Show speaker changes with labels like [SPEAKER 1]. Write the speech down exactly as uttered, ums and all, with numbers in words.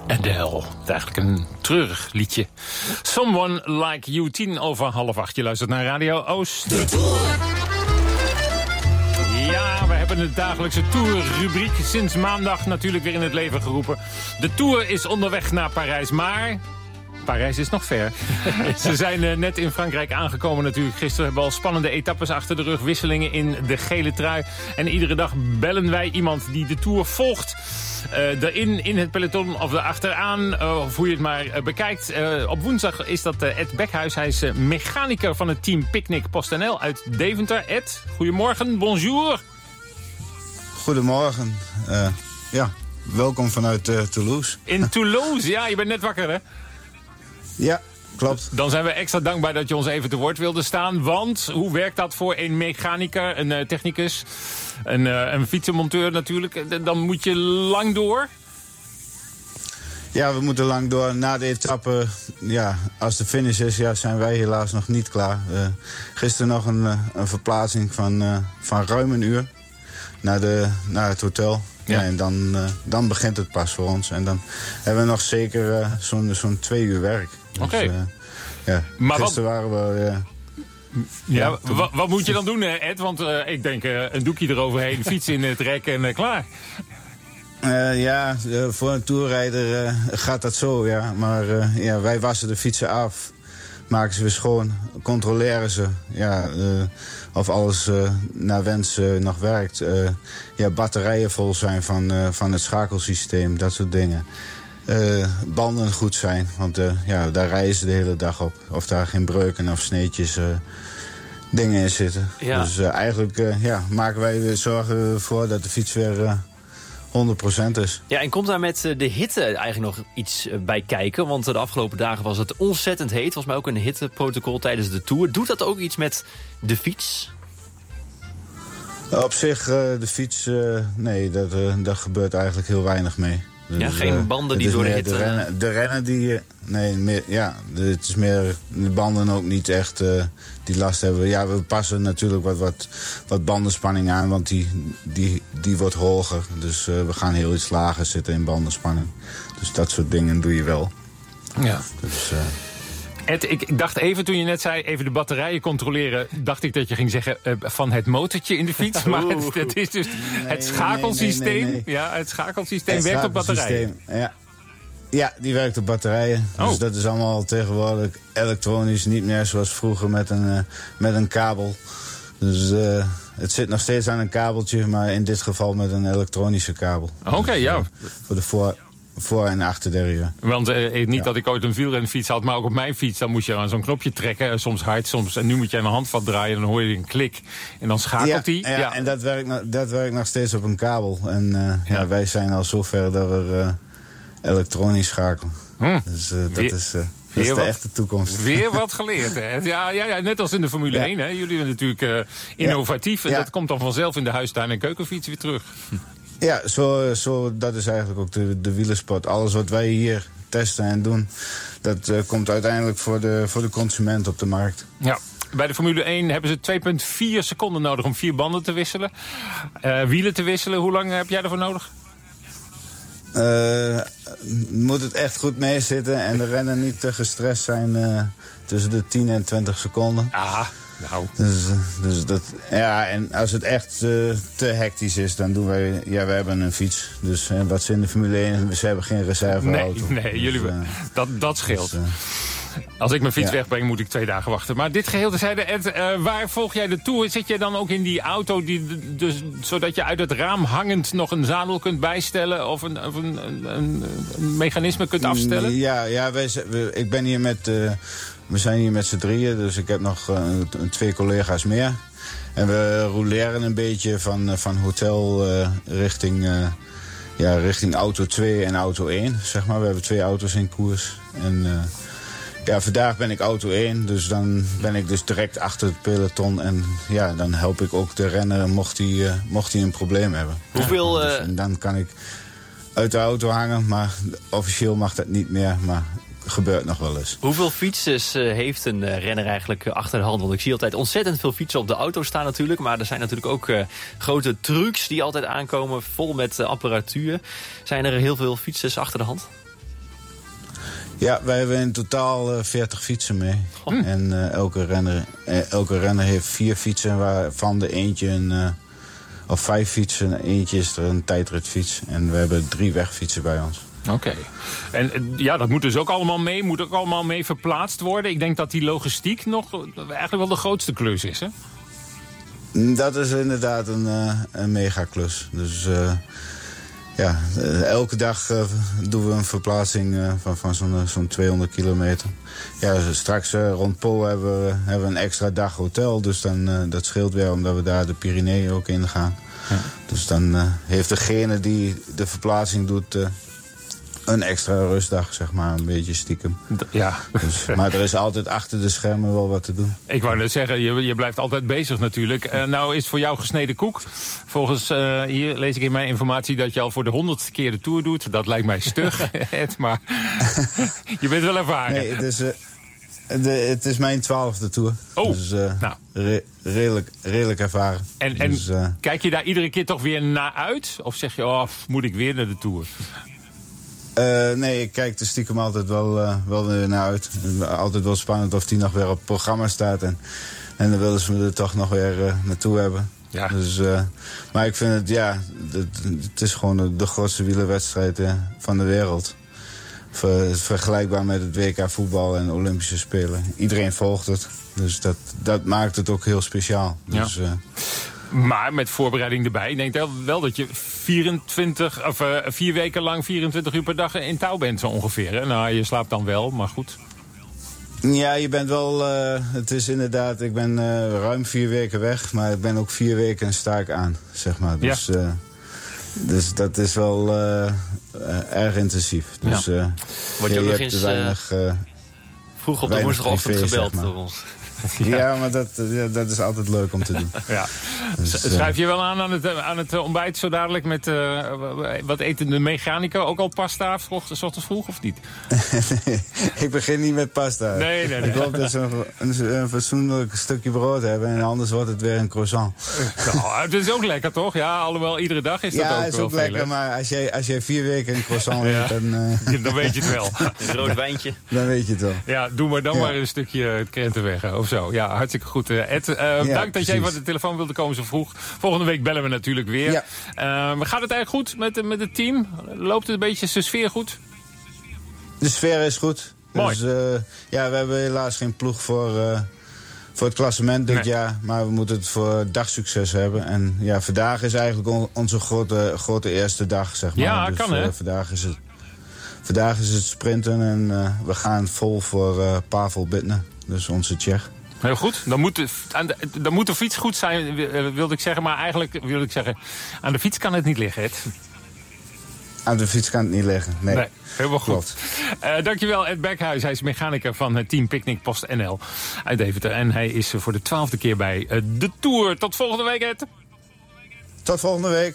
[SPEAKER 1] Adele. Het is eigenlijk een treurig liedje. Someone Like You, tien over half acht. Je luistert naar Radio Oost. De Tour. Ja, we hebben de dagelijkse Tour-rubriek sinds maandag natuurlijk weer in het leven geroepen. De Tour is onderweg naar Parijs, maar... Parijs is nog ver. Ze zijn uh, net in Frankrijk aangekomen natuurlijk. Gisteren hebben we al spannende etappes achter de rug. Wisselingen in de gele trui. En iedere dag bellen wij iemand die de Tour volgt. Uh, erin, in het peloton of erachteraan. Uh, of hoe je het maar uh, bekijkt. Uh, op woensdag is dat uh, Ed Bekhuis. Hij is uh, mechanicus van het team Picnic PostNL uit Deventer. Ed, goedemorgen, bonjour.
[SPEAKER 2] Goedemorgen. Uh, ja, welkom vanuit uh, Toulouse.
[SPEAKER 1] In Toulouse, ja, je bent net wakker hè?
[SPEAKER 2] Ja, klopt.
[SPEAKER 1] Dan zijn we extra dankbaar dat je ons even te woord wilde staan. Want hoe werkt dat voor een mechanicus, een uh, technicus, een, uh, een fietsenmonteur natuurlijk? Dan moet je lang door?
[SPEAKER 2] Ja, we moeten lang door. Na de etappe, ja, als de finish is, ja, zijn wij helaas nog niet klaar. Uh, gisteren nog een, uh, een verplaatsing van, uh, van ruim een uur naar, de, naar het hotel. Ja. Ja, en dan, uh, dan begint het pas voor ons. En dan hebben we nog zeker uh, zo'n zo'n twee uur werk.
[SPEAKER 1] Oké. Okay.
[SPEAKER 2] Dus, uh, ja.
[SPEAKER 1] Maar
[SPEAKER 2] gisteren
[SPEAKER 1] wat...
[SPEAKER 2] waren we... Uh,
[SPEAKER 1] ja, ja wat, wat moet je dan doen, Ed? Want uh, ik denk uh, een doekje eroverheen, fiets in het rek en uh, klaar.
[SPEAKER 2] Uh, ja, uh, voor een toerrijder uh, gaat dat zo, ja. Maar uh, ja, wij wassen de fietsen af. Maken ze weer schoon. Controleren ze. Ja, uh, of alles uh, naar wens uh, nog werkt. Uh, ja, batterijen vol zijn van, uh, van het schakelsysteem. Dat soort dingen. Uh, banden goed zijn. Want uh, ja, daar rijden ze de hele dag op. Of daar geen breuken of sneetjes... Uh, dingen in zitten. Ja. Dus uh, eigenlijk uh, ja, maken wij weer zorgen ervoor dat de fiets weer... Uh, honderd procent is.
[SPEAKER 3] Ja, en komt daar met de hitte eigenlijk nog iets bij kijken? Want de afgelopen dagen was het ontzettend heet. Volgens mij ook een hitteprotocol tijdens de Tour. Doet dat ook iets met de fiets?
[SPEAKER 2] Op zich, uh, de fiets, uh, nee, dat, uh, dat gebeurt eigenlijk heel weinig mee. Dus,
[SPEAKER 3] ja, geen banden die door de hitte...
[SPEAKER 2] De rennen, de rennen die... Nee, meer, ja, het is meer de banden ook niet echt uh, die last hebben. Ja, we passen natuurlijk wat, wat, wat bandenspanning aan, want die, die, die wordt hoger. Dus uh, we gaan heel iets lager zitten in bandenspanning. Dus dat soort dingen doe je wel.
[SPEAKER 1] Ja.
[SPEAKER 2] Dus... Uh,
[SPEAKER 1] Ed, ik, ik dacht even toen je net zei, even de batterijen controleren... dacht ik dat je ging zeggen uh, van het motortje in de fiets. Maar het, het is dus nee, het schakelsysteem. Nee, nee, nee, nee. Ja, het schakelsysteem het werkt op batterijen.
[SPEAKER 2] Ja. Ja, die werkt op batterijen. Oh. Dus dat is allemaal tegenwoordig elektronisch. Niet meer zoals vroeger met een, uh, met een kabel. Dus uh, het zit nog steeds aan een kabeltje, maar in dit geval met een elektronische kabel.
[SPEAKER 1] Oké, okay,
[SPEAKER 2] dus,
[SPEAKER 1] ja.
[SPEAKER 2] Uh, voor de voor... Voor- en achterderieur.
[SPEAKER 1] Want uh, niet ja. dat ik ooit een wielrenfiets had, maar ook op mijn fiets... dan moest je aan zo'n knopje trekken, soms hard, soms... en nu moet je aan een handvat draaien en dan hoor je een klik. En dan schakelt hij.
[SPEAKER 2] Ja, ja,
[SPEAKER 1] ja,
[SPEAKER 2] en dat werkt, dat werkt nog steeds op een kabel. En uh, ja. Ja, wij zijn al zover dat we uh, elektronisch schakelen. Hm. Dus uh, dat Weer... is... Uh, Dat is de wat, echte toekomst.
[SPEAKER 1] Weer wat geleerd, hè? Ja, ja, ja, net als in de Formule ja. één, hè? Jullie zijn natuurlijk uh, innovatief. Ja. En dat komt dan vanzelf in de huistuin- en keukenfiets weer terug.
[SPEAKER 2] Ja, zo, zo, dat is eigenlijk ook de, de wielersport. Alles wat wij hier testen en doen... dat uh, komt uiteindelijk voor de, voor de consument op de markt.
[SPEAKER 1] Ja. Bij de Formule één hebben ze twee komma vier seconden nodig om vier banden te wisselen. Uh, wielen te wisselen, hoe lang heb jij ervoor nodig?
[SPEAKER 2] Uh, moet het echt goed meezitten en de rennen niet te gestrest zijn uh, tussen de tien en twintig seconden.
[SPEAKER 1] Aha. Nou.
[SPEAKER 2] Dus, dus dat, ja, en als het echt uh, te hectisch is, dan doen wij... Ja, we hebben een fiets. Dus uh, wat ze in de Formule één... Ze hebben geen reserveauto.
[SPEAKER 1] Nee, nee,
[SPEAKER 2] dus,
[SPEAKER 1] jullie... Uh, dat, dat scheelt. Dus, uh, als ik mijn fiets ja. wegbreng, moet ik twee dagen wachten. Maar dit geheel terzijde, Ed, uh, waar volg jij de Tour? Zit jij dan ook in die auto, die, dus, zodat je uit het raam hangend nog een zadel kunt bijstellen? Of een, of een, een, een mechanisme kunt afstellen?
[SPEAKER 2] Ja, ja wij, we, ik ben hier met... Uh, We zijn hier met z'n drieën, dus ik heb nog uh, twee collega's meer. En we rouleren een beetje van, van hotel uh, richting, uh, ja, richting auto twee en auto één. Zeg maar. We hebben twee auto's in koers. En uh, ja, vandaag ben ik auto één, dus dan ben ik dus direct achter het peloton. En ja, dan help ik ook de renner mocht hij uh, mocht hij een probleem hebben.
[SPEAKER 3] Hoeveel...
[SPEAKER 2] Ja, dus, en dan kan ik uit de auto hangen, maar officieel mag dat niet meer, maar... gebeurt nog wel eens.
[SPEAKER 3] Hoeveel fietsers uh, heeft een uh, renner eigenlijk uh, achter de hand? Want ik zie altijd ontzettend veel fietsen op de auto staan natuurlijk. Maar er zijn natuurlijk ook uh, grote trucks die altijd aankomen vol met uh, apparatuur. Zijn er heel veel fietsers achter de hand?
[SPEAKER 2] Ja, wij hebben in totaal uh, veertig fietsen mee. Oh. En uh, elke, renner, uh, elke renner heeft vier fietsen, waarvan de eentje een... Uh, of vijf fietsen, eentje is er een tijdritfiets. En we hebben drie wegfietsen bij ons.
[SPEAKER 1] Oké. Okay. En ja, dat moet dus ook allemaal mee, moet ook allemaal mee verplaatst worden. Ik denk dat die logistiek nog eigenlijk wel de grootste klus is, hè?
[SPEAKER 2] Dat is inderdaad een, uh, een megaklus. Dus uh, ja, uh, elke dag uh, doen we een verplaatsing uh, van, van zo'n uh, zo'n tweehonderd kilometer. Ja, straks uh, rond Po hebben we, hebben we een extra dag hotel. Dus dan, uh, dat scheelt weer omdat we daar de Pyreneeën ook in gaan. Ja. Dus dan uh, heeft degene die de verplaatsing doet... Uh, een extra rustdag, zeg maar, een beetje stiekem.
[SPEAKER 1] Ja.
[SPEAKER 2] Dus, maar er is altijd achter de schermen wel wat te doen.
[SPEAKER 1] Ik wou net zeggen, je, je blijft altijd bezig natuurlijk. Uh, nou is voor jou gesneden koek. Volgens, uh, hier lees ik in mijn informatie dat je al voor de honderdste keer de Tour doet. Dat lijkt mij stug, Ed, maar je bent wel ervaren.
[SPEAKER 2] Nee, het is, uh, de, het is mijn twaalfde Tour.
[SPEAKER 1] Oh,
[SPEAKER 2] dus, uh,
[SPEAKER 1] nou.
[SPEAKER 2] Re redelijk, redelijk ervaren.
[SPEAKER 1] En, en
[SPEAKER 2] dus, uh,
[SPEAKER 1] kijk je daar iedere keer toch weer naar uit? Of zeg je, oh, moet ik weer naar de Tour?
[SPEAKER 2] Uh, nee, ik kijk er stiekem altijd wel, uh, wel weer naar uit. Altijd wel spannend of die nog weer op het programma staat. En, en dan willen ze me er toch nog weer uh, naartoe hebben.
[SPEAKER 1] Ja.
[SPEAKER 2] Dus, uh, maar ik vind het, ja, het, het is gewoon de, de grootste wielerwedstrijd uh, van de wereld. Ver, vergelijkbaar met het W K voetbal en Olympische Spelen. Iedereen volgt het. Dus dat, dat maakt het ook heel speciaal. Dus,
[SPEAKER 1] ja.
[SPEAKER 2] uh,
[SPEAKER 1] Maar met voorbereiding erbij, ik denk wel dat je vierentwintig, of, uh, vier weken lang vierentwintig uur per dag in touw bent zo ongeveer. Hè? Nou, je slaapt dan wel, maar goed.
[SPEAKER 2] Ja, je bent wel, uh, het is inderdaad, ik ben uh, ruim vier weken weg, maar ik ben ook vier weken sta ik aan, zeg maar. Dus, ja. uh, dus dat is wel uh, uh, erg intensief. Dus,
[SPEAKER 3] ja.
[SPEAKER 2] uh,
[SPEAKER 3] Word je, je ook nog eens
[SPEAKER 2] weinig, uh,
[SPEAKER 3] vroeg op de woensdagochtend gebeld door ons.
[SPEAKER 2] Ja, ja, maar dat, ja, dat is altijd leuk om te doen.
[SPEAKER 1] Ja. Dus, Schrijf je wel aan aan het, aan het ontbijt zo dadelijk met... Uh, wat eten de mechanica? Ook al pasta, s ochtends vroeg of niet?
[SPEAKER 2] Nee, ik begin niet met pasta.
[SPEAKER 1] Nee, nee, nee.
[SPEAKER 2] Ik hoop dat ze een, een, een fatsoenlijk stukje brood hebben... en anders wordt het weer een croissant.
[SPEAKER 1] Nou, het is ook lekker, toch? Ja, alhoewel iedere dag is dat
[SPEAKER 2] ja,
[SPEAKER 1] ook wel
[SPEAKER 2] Ja, het is ook lekker,
[SPEAKER 1] veel,
[SPEAKER 2] maar als jij, als jij vier weken een croissant ja. eet... Dan, uh,
[SPEAKER 1] dan weet je het wel.
[SPEAKER 3] Een rood wijntje.
[SPEAKER 2] Dan weet je het wel.
[SPEAKER 1] Ja, doe maar dan ja. maar een stukje Krentenweg of zo. Ja, hartstikke goed. Uh, Ed, uh, ja, dank dat precies. jij van de telefoon wilde komen zo vroeg. Volgende week bellen we natuurlijk weer. Ja. Uh, gaat het eigenlijk goed met, met het team? Loopt het een beetje, is de sfeer goed?
[SPEAKER 2] De sfeer is goed.
[SPEAKER 1] Mooi.
[SPEAKER 2] Dus, uh, ja, we hebben helaas geen ploeg voor, uh, voor het klassement dit nee. jaar. Maar we moeten het voor dagsucces hebben. En ja, vandaag is eigenlijk on, onze grote, grote eerste dag, zeg maar.
[SPEAKER 1] Ja,
[SPEAKER 2] dus,
[SPEAKER 1] kan hè?
[SPEAKER 2] Uh, vandaag is het, vandaag is het sprinten en uh, we gaan vol voor uh, Pavel Bittner. Dus onze Tsjech.
[SPEAKER 1] Heel goed. Dan moet, de, aan de, dan moet de fiets goed zijn, wilde ik zeggen. Maar eigenlijk wilde ik zeggen, aan de fiets kan het niet liggen, Ed.
[SPEAKER 2] Aan de fiets kan het niet liggen, nee.
[SPEAKER 1] nee helemaal goed. Uh, dankjewel, Ed Bekhuis. Hij is mechanicus van het team Picnic Post N L uit Deventer. En hij is voor de twaalfde keer bij uh, de Tour. Tot volgende week, Ed.
[SPEAKER 2] Tot volgende week.